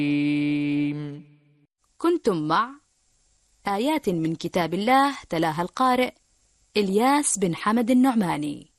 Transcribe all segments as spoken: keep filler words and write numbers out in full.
كنتم مع آيات من كتاب الله تلاها القارئ إلياس بن حمد النعماني.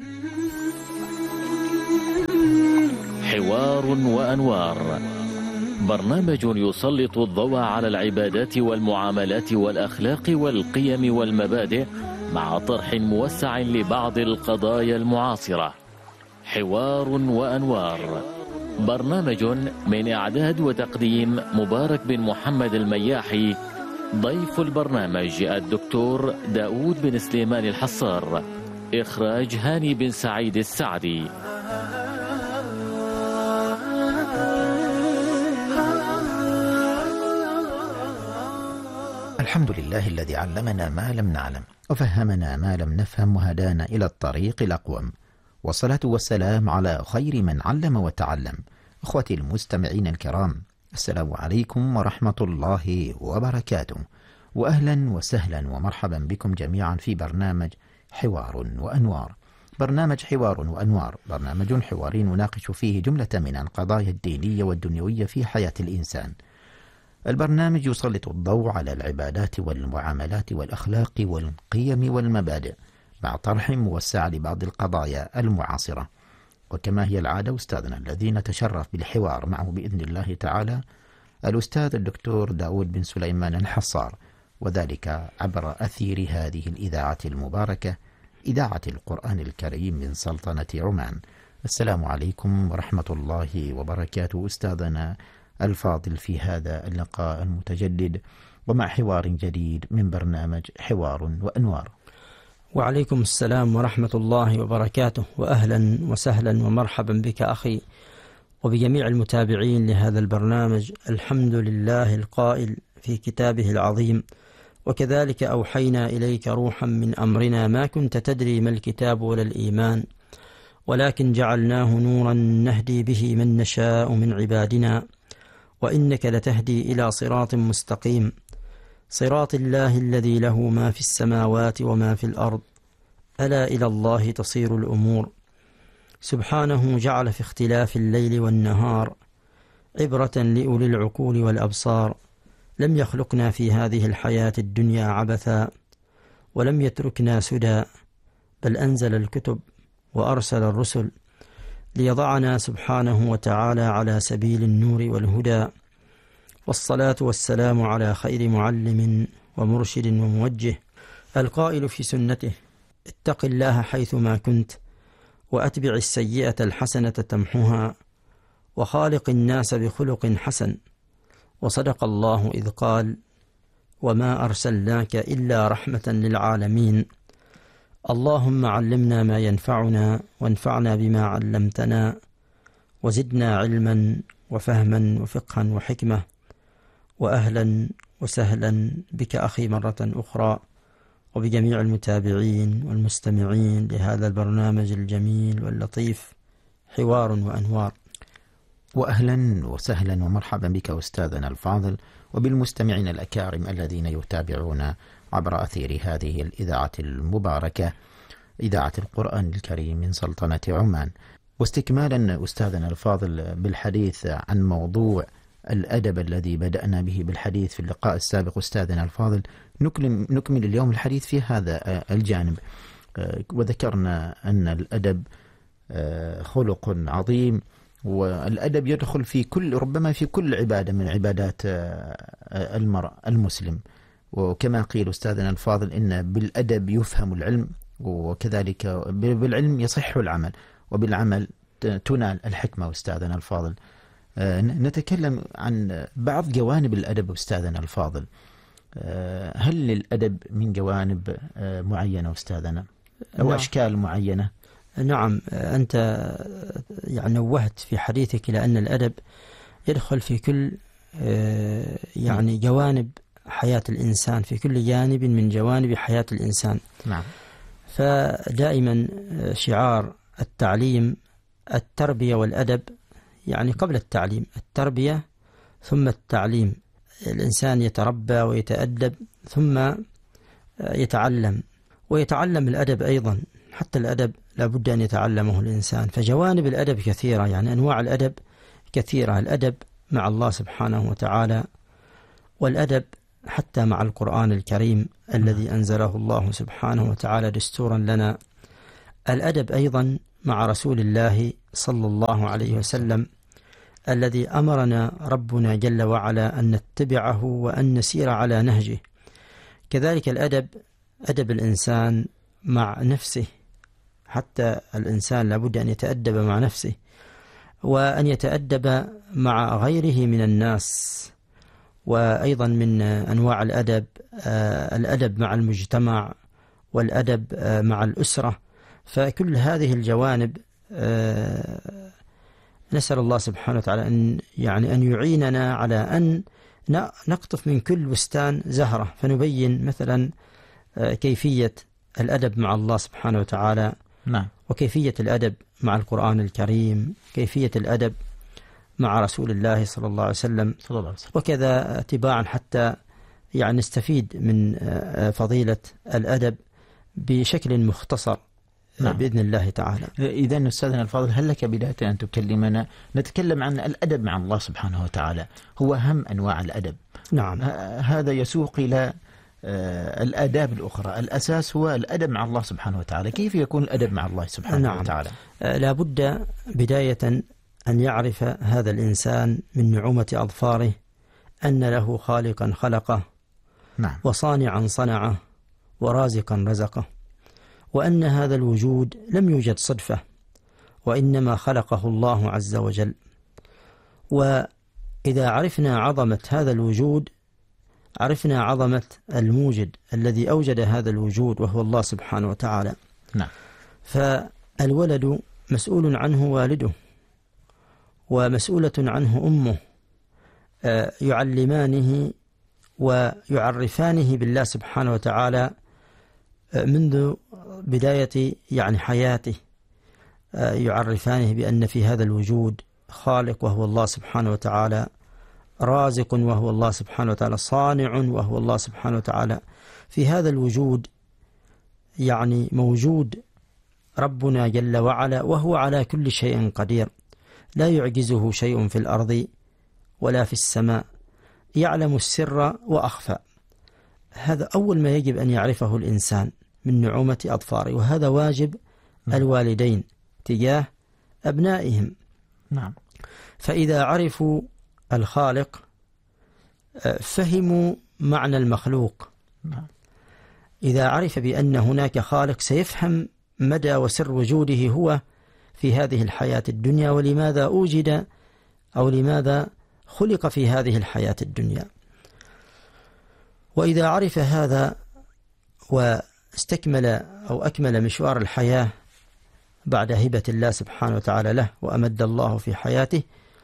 حوار وأنوار، برنامج يسلط الضوء على العبادات والمعاملات والأخلاق والقيم والمبادئ مع طرح موسع لبعض القضايا المعاصرة. حوار وأنوار، برنامج من إعداد وتقديم مبارك بن محمد المياحي. ضيف البرنامج الدكتور داود بن سليمان الحصار. إخراج هاني بن سعيد السعدي. الحمد لله الذي علمنا ما لم نعلم وفهمنا ما لم نفهم وهدانا إلى الطريق الأقوم، والصلاة والسلام على خير من علم وتعلم. أخوتي المستمعين الكرام، السلام عليكم ورحمة الله وبركاته، وأهلا وسهلا ومرحبا بكم جميعا في برنامج حوار وأنوار. برنامج حوار وأنوار برنامج حواري نناقش فيه جملة من القضايا الدينية والدنيوية في حياة الإنسان. البرنامج يسلط الضوء على العبادات والمعاملات والأخلاق والقيم والمبادئ مع طرح موسع لبعض القضايا المعاصرة. وكما هي العادة، أستاذنا الذي نتشرف بالحوار معه بإذن الله تعالى الأستاذ الدكتور داود بن سليمان الحصار، وذلك عبر أثير هذه الإذاعة المباركة، إذاعة القرآن الكريم من سلطنة عمان. السلام عليكم ورحمة الله وبركاته أستاذنا الفاضل في هذا اللقاء المتجدد ومع حوار جديد من برنامج حوار وأنوار. وعليكم السلام ورحمة الله وبركاته، وأهلا وسهلا ومرحبا بك أخي وبجميع المتابعين لهذا البرنامج. الحمد لله القائل في كتابه العظيم: وكذلك أوحينا إليك روحا من أمرنا ما كنت تدري ما الكتاب ولا الإيمان ولكن جعلناه نورا نهدي به من نشاء من عبادنا وإنك لتهدي إلى صراط مستقيم، صراط الله الذي له ما في السماوات وما في الأرض، ألا إلى الله تصير الأمور. سبحانه جعل في اختلاف الليل والنهار عبرة لأولي العقول والأبصار. لم يخلقنا في هذه الحياة الدنيا عبثا ولم يتركنا سدى، بل أنزل الكتب وأرسل الرسل ليضعنا سبحانه وتعالى على سبيل النور والهدى. والصلاة والسلام على خير معلم ومرشد وموجه، القائل في سنته: اتق الله حيثما كنت وأتبع السيئة الحسنة تمحها وخالق الناس بخلق حسن. وصدق الله إذ قال: وما أرسلناك إلا رحمة للعالمين. اللهم علمنا ما ينفعنا وانفعنا بما علمتنا وزدنا علما وفهما وفقها وحكمة. وأهلا وسهلا بك أخي مرة أخرى وبجميع المتابعين والمستمعين لهذا البرنامج الجميل واللطيف حوار وأنوار. وأهلا وسهلا ومرحبا بك أستاذنا الفاضل وبالمستمعين الأكارم الذين يتابعون عبر أثير هذه الإذاعة المباركة، إذاعة القرآن الكريم من سلطنة عمان. واستكمالا أستاذنا الفاضل بالحديث عن موضوع الأدب الذي بدأنا به بالحديث في اللقاء السابق، أستاذنا الفاضل نكمل اليوم الحديث في هذا الجانب. وذكرنا أن الأدب خلق عظيم، والأدب يدخل في كل ربما في كل عبادة من عبادات المرء المسلم. وكما قيل أستاذنا الفاضل إن بالأدب يفهم العلم، وكذلك بالعلم يصح العمل، وبالعمل تنال الحكمة. أستاذنا الفاضل، نتكلم عن بعض جوانب الأدب أستاذنا الفاضل. هل للأدب من جوانب معينة أستاذنا أو نعم. أشكال معينة؟ نعم، أنت يعني نوهت في حديثك إلى أن الأدب يدخل في كل يعني جوانب حياة الإنسان، في كل جانب من جوانب حياة الإنسان. نعم. فدائما شعار التعليم التربية والأدب، يعني قبل التعليم التربية ثم التعليم. الإنسان يتربى ويتأدب ثم يتعلم، ويتعلم الأدب أيضا. حتى الأدب لابد أن يتعلمه الإنسان. فجوانب الأدب كثيرة، يعني أنواع الأدب كثيرة. الأدب مع الله سبحانه وتعالى، والأدب حتى مع القرآن الكريم الذي أنزله الله سبحانه وتعالى دستورا لنا، الأدب أيضا مع رسول الله صلى الله عليه وسلم الذي أمرنا ربنا جل وعلا أن نتبعه وأن نسير على نهجه. كذلك الأدب أدب الإنسان مع نفسه، حتى الإنسان لابد أن يتأدب مع نفسه وأن يتأدب مع غيره من الناس. وأيضا من أنواع الأدب الأدب مع المجتمع والأدب مع الأسرة. فكل هذه الجوانب نسأل الله سبحانه وتعالى أن يعني أن يعيننا على أن نقطف من كل بستان زهرة، فنبين مثلا كيفية الأدب مع الله سبحانه وتعالى، نعم، وكيفية الأدب مع القرآن الكريم، كيفية الأدب مع رسول الله صلى الله عليه وسلم، صلى الله عليه وسلم. وكذا اتباعا حتى يعني نستفيد من فضيلة الأدب بشكل مختصر. نعم. بإذن الله تعالى. إذن أستاذنا الفاضل، هل لك بداية أن تكلمنا نتكلم عن الأدب مع الله سبحانه وتعالى؟ هو أهم أنواع الأدب. نعم. هذا يسوق إلى الآداب الأخرى، الأساس هو الأدب مع الله سبحانه وتعالى. كيف يكون الأدب مع الله سبحانه نعم. وتعالى؟ لا بد بداية أن يعرف هذا الإنسان من نعومة أظفاره أن له خالقا خلقه، نعم، وصانعا صنعه، ورازقا رزقه، وأن هذا الوجود لم يوجد صدفة، وإنما خلقه الله عز وجل. وإذا عرفنا عظمة هذا الوجود عرفنا عظمة الموجد الذي أوجد هذا الوجود وهو الله سبحانه وتعالى. نعم. فالولد مسؤول عنه والده، ومسؤولة عنه أمه، يعلمانه ويعرفانه بالله سبحانه وتعالى منذ بداية يعني حياته، يعرفانه بأن في هذا الوجود خالق وهو الله سبحانه وتعالى، رازق وهو الله سبحانه وتعالى، صانع وهو الله سبحانه وتعالى. في هذا الوجود يعني موجود ربنا جل وعلا، وهو على كل شيء قدير، لا يعجزه شيء في الأرض ولا في السماء، يعلم السر وأخفى. هذا أول ما يجب أن يعرفه الإنسان من نعومة أظفاره، وهذا واجب الوالدين تجاه أبنائهم. نعم. فإذا عرفوا الخالق فهموا معنى المخلوق. نعم. إذا عرف بأن هناك خالق سيفهم مدى وسر وجوده هو في هذه الحياة الدنيا، ولماذا أوجد أو لماذا خلق في هذه الحياة الدنيا. وإذا عرف هذا واستكمل أو أكمل مشوار الحياة بعد هبة الله سبحانه وتعالى له، وأمد الله في حياته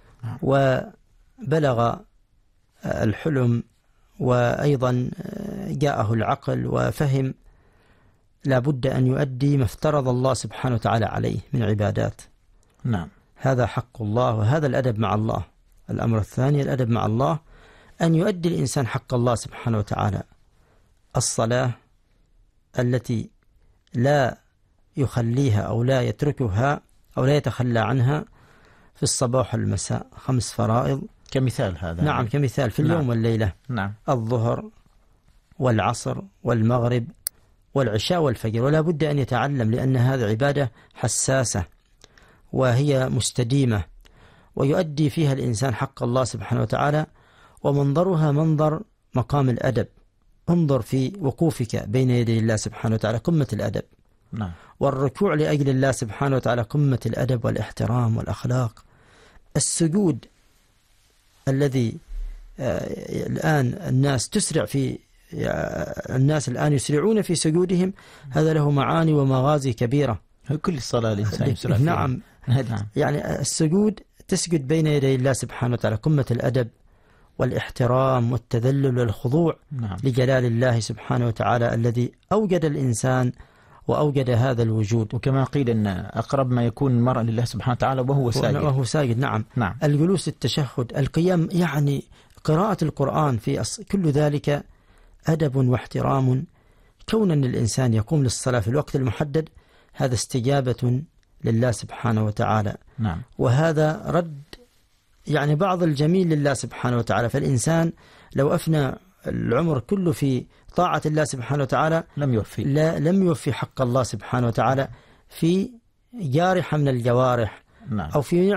وبلغ الحلم، وأيضا جاءه العقل وفهم، لا بد أن يؤدي ما افترض الله سبحانه وتعالى عليه من عبادات. نعم. هذا حق الله، وهذا الأدب مع الله. الأمر الثاني الأدب مع الله، أن يؤدي الإنسان حق الله سبحانه وتعالى. الصلاة التي لا يخليها أو لا يتركها أو لا يتخلى عنها في الصباح والمساء، خمس فرائض كمثال هذا. نعم، كمثال في اليوم. نعم. والليلة. نعم. الظهر والعصر والمغرب والعشاء والفجر، ولا بد أن يتعلم، لأن هذه عبادة حساسة وهي مستديمة، ويؤدي فيها الإنسان حق الله سبحانه وتعالى، ومنظرها منظر مقام الأدب. انظر في وقوفك بين يدي الله سبحانه وتعالى قمة الأدب. نعم. والركوع لأجل الله سبحانه وتعالى قمة الأدب والإحترام والأخلاق. السجود الذي الآن الناس تسرع في الناس الآن يسرعون في سجودهم، هذا له معاني ومغازي كبيرة. كل الصلاة الإنسان يسرع فيها. نعم. يعني السجود تسجد بين يدي الله سبحانه وتعالى قمة الأدب والاحترام والتذلل والخضوع. نعم. لجلال الله سبحانه وتعالى الذي أوجد الإنسان وأوجد هذا الوجود. وكما قيل أن أقرب ما يكون المرء لله سبحانه وتعالى وهو ساجد. وهو ساجد. نعم. نعم. الجلوس، التشهد، القيام، يعني قراءة القرآن، في أص... كل ذلك أدب واحترام. كون أن الإنسان يقوم للصلاة في الوقت المحدد، هذا استجابة لله سبحانه وتعالى. نعم. وهذا رد يعني بعض الجميل لله سبحانه وتعالى. فالإنسان لو أفنى العمر كله في طاعة الله سبحانه وتعالى لم يوفي لا لم يوفي حق الله سبحانه وتعالى في جارحة من الجوارح، نعم. أو في